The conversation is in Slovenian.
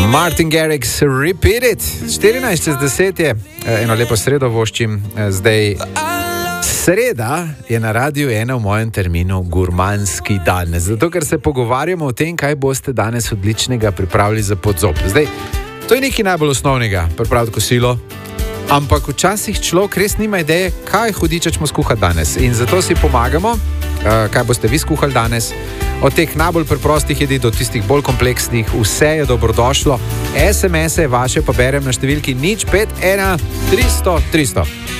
Martin Garrix, Repeat It. 14:10 je, eno lepo sredo voščim. Zdaj, sreda je na Radiu 1 v mojem terminu gurmanski dan. Zato, ker se pogovarjamo o tem, kaj boste danes odličnega pripravili za podzob. Zdaj, to je nekaj najbolj osnovnega, pripraviti kosilo. Ampak včasih človek res nima ideje, kaj hudiča ćemo skuhati danes. In zato si pomagamo, kaj boste vi skuhali danes. Od teh najbolj preprostih jedi do tistih bolj kompleksnih, vse je dobrodošlo. SMS-e vaše pa berem na številki 051 300 300.